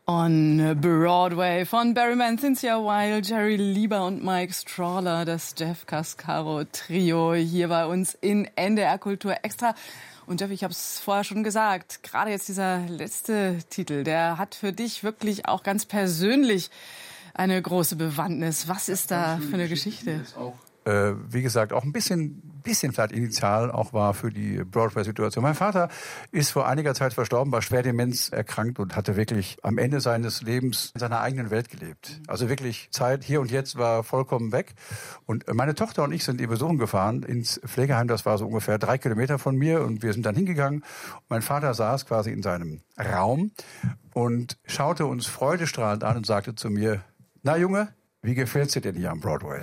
On Broadway von Berryman, Cynthia Weil, Jerry Lieber und Mike Strawler, das Jeff Cascaro Trio hier bei uns in NDR Kultur Extra. Und Jeff, ich habe es vorher schon gesagt, gerade jetzt dieser letzte Titel, der hat für dich wirklich auch ganz persönlich eine große Bewandtnis. Was ist da für eine Geschichte? Wie gesagt, auch ein bisschen vielleicht initial auch war für die Broadway-Situation. Mein Vater ist vor einiger Zeit verstorben, war schwer Demenz erkrankt und hatte wirklich am Ende seines Lebens in seiner eigenen Welt gelebt. Also wirklich Zeit hier und jetzt war vollkommen weg. Und meine Tochter und ich sind ihn besuchen gefahren ins Pflegeheim. Das war so ungefähr 3 Kilometer von mir und wir sind dann hingegangen. Mein Vater saß quasi in seinem Raum und schaute uns freudestrahlend an und sagte zu mir: Na Junge, wie gefällt's dir denn hier am Broadway?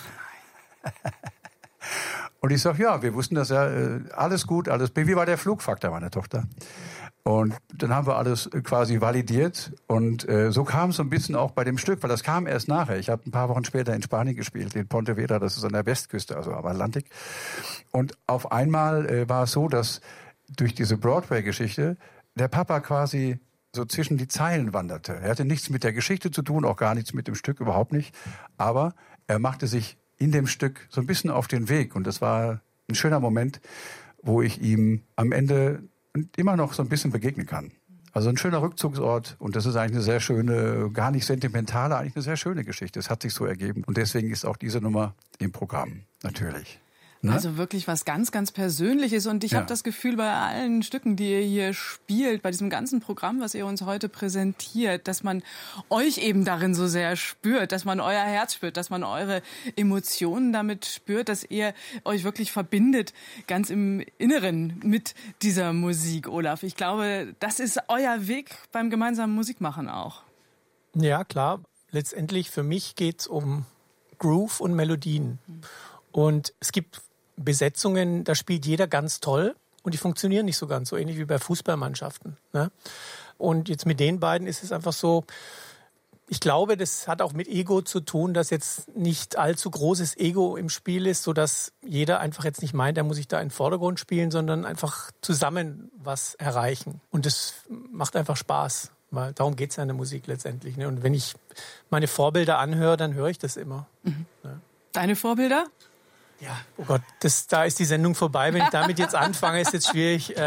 Und ich sag, ja, wir wussten das ja, alles gut, alles. Wie war der Flugfaktor, meine Tochter? Und dann haben wir alles quasi validiert. Und so kam es so ein bisschen auch bei dem Stück, weil das kam erst nachher. Ich habe ein paar Wochen später in Spanien gespielt, in Pontevedra, das ist an der Westküste, also am Atlantik. Und auf einmal war es so, dass durch diese Broadway-Geschichte der Papa quasi so zwischen die Zeilen wanderte. Er hatte nichts mit der Geschichte zu tun, auch gar nichts mit dem Stück, überhaupt nicht. Aber er machte sich in dem Stück so ein bisschen auf den Weg. Und das war ein schöner Moment, wo ich ihm am Ende immer noch so ein bisschen begegnen kann. Also ein schöner Rückzugsort. Und das ist eigentlich eine sehr schöne, gar nicht sentimentale, eigentlich eine sehr schöne Geschichte. Es hat sich so ergeben. Und deswegen ist auch diese Nummer im Programm, natürlich. Ne? Also wirklich was ganz, ganz Persönliches. Und ich habe das Gefühl, bei allen Stücken, die ihr hier spielt, bei diesem ganzen Programm, was ihr uns heute präsentiert, dass man euch eben darin so sehr spürt, dass man euer Herz spürt, dass man eure Emotionen damit spürt, dass ihr euch wirklich verbindet, ganz im Inneren mit dieser Musik, Olaf. Ich glaube, das ist euer Weg beim gemeinsamen Musikmachen auch. Ja, klar. Letztendlich für mich geht's um Groove und Melodien. Und es gibt Besetzungen, da spielt jeder ganz toll und die funktionieren nicht so ganz, so ähnlich wie bei Fußballmannschaften. Ne? Und jetzt mit den beiden ist es einfach so, ich glaube, das hat auch mit Ego zu tun, dass jetzt nicht allzu großes Ego im Spiel ist, sodass jeder einfach jetzt nicht meint, er muss sich da in den Vordergrund spielen, sondern einfach zusammen was erreichen. Und das macht einfach Spaß, weil darum geht es ja in der Musik letztendlich. Ne? Und wenn ich meine Vorbilder anhöre, dann höre ich das immer. Mhm. Ne? Deine Vorbilder? Ja, oh Gott, da ist die Sendung vorbei. Wenn ich damit jetzt anfange, ist jetzt schwierig.